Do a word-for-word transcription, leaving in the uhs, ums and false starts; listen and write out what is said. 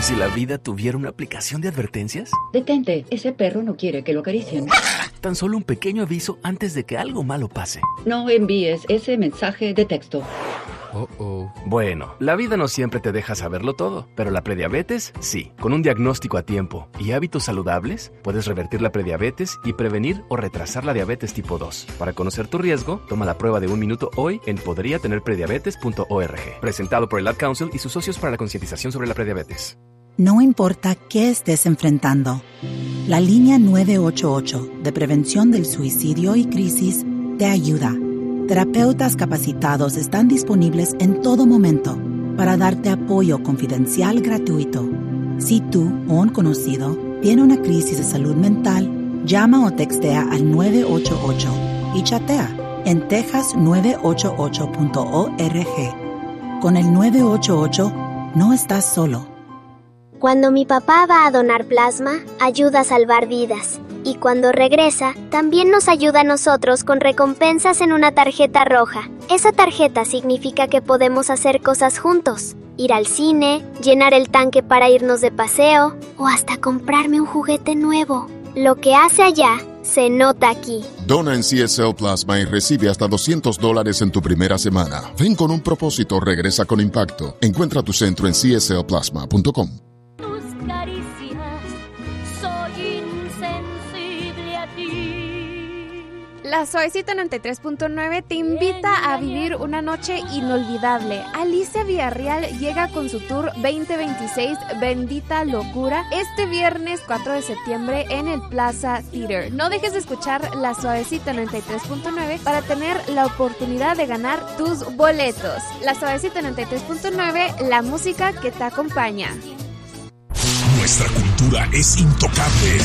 ¿Y si la vida tuviera una aplicación de advertencias? Detente, ese perro no quiere que lo acaricien. Tan solo un pequeño aviso antes de que algo malo pase. No envíes ese mensaje de texto. Oh, oh. Bueno, la vida no siempre te deja saberlo todo, pero la prediabetes, sí. Con un diagnóstico a tiempo y hábitos saludables, puedes revertir la prediabetes y prevenir o retrasar la diabetes tipo dos. Para conocer tu riesgo, toma la prueba de un minuto hoy en podría tener prediabetes punto org. Presentado por el Ad Council y sus socios para la concientización sobre la prediabetes. No importa qué estés enfrentando, la línea nueve ocho ocho de prevención del suicidio y crisis te ayuda. Terapeutas capacitados están disponibles en todo momento para darte apoyo confidencial gratuito. Si tú o un conocido tiene una crisis de salud mental, llama o textea al nueve ocho ocho y chatea en texas nueve ocho ocho punto org. Con el nueve ocho ocho no estás solo. Cuando mi papá va a donar plasma, ayuda a salvar vidas. Y cuando regresa, también nos ayuda a nosotros con recompensas en una tarjeta roja. Esa tarjeta significa que podemos hacer cosas juntos. Ir al cine, llenar el tanque para irnos de paseo, o hasta comprarme un juguete nuevo. Lo que hace allá, se nota aquí. Dona en C S L Plasma y recibe hasta doscientos dólares en tu primera semana. Ven con un propósito, regresa con impacto. Encuentra tu centro en c s l plasma punto com. La Suavecita noventa y tres punto nueve te invita a vivir una noche inolvidable. Alicia Villarreal llega con su tour veinte veintiséis Bendita Locura este viernes cuatro de septiembre en el Plaza Theater. No dejes de escuchar La Suavecita noventa y tres punto nueve para tener la oportunidad de ganar tus boletos. La Suavecita noventa y tres punto nueve, la música que te acompaña. Nuestra cultura es intocable.